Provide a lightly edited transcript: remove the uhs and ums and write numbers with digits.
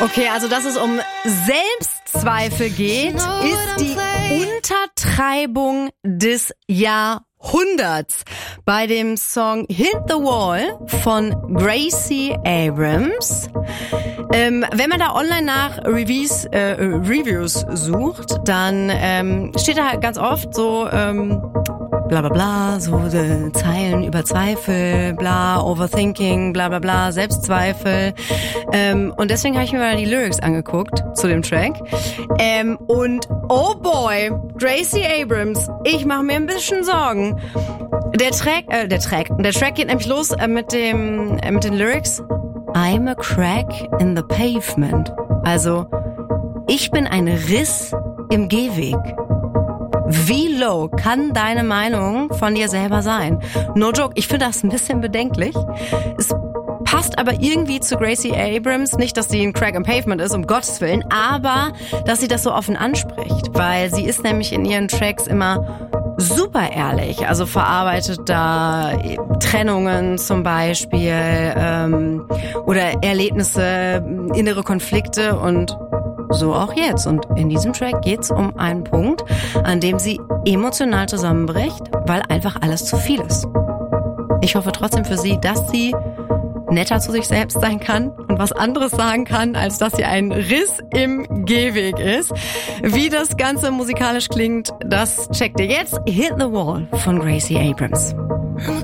Okay, also dass es um Selbstzweifel geht, ist die Untertreibung des Jahrhunderts. Bei dem Song Hit the Wall von Gracie Abrams. Wenn man da online nach Reviews sucht, dann steht da halt ganz oft so bla bla bla, so Zeilen über Zweifel, bla, Overthinking, bla bla bla, Selbstzweifel. Und deswegen habe ich mir mal die Lyrics angeguckt zu dem Track. Und oh boy, Gracie Abrams, ich mache mir ein bisschen Sorgen. Der Track geht nämlich los mit den Lyrics. I'm a crack in the pavement. Also, ich bin ein Riss im Gehweg. Wie low kann deine Meinung von dir selber sein? No joke, ich finde das ein bisschen bedenklich. Es passt aber irgendwie zu Gracie Abrams. Nicht, dass sie ein Crack im Pavement ist, um Gottes Willen, aber dass sie das so offen anspricht. Weil sie ist nämlich in ihren Tracks immer super ehrlich. Also verarbeitet da Trennungen zum Beispiel oder Erlebnisse, innere Konflikte und so auch jetzt. Und in diesem Track geht's um einen Punkt, an dem sie emotional zusammenbricht, weil einfach alles zu viel ist. Ich hoffe trotzdem für sie, dass sie netter zu sich selbst sein kann und was anderes sagen kann, als dass sie ein Riss im Gehweg ist. Wie das Ganze musikalisch klingt, das checkt ihr jetzt. Hit the Wall von Gracie Abrams.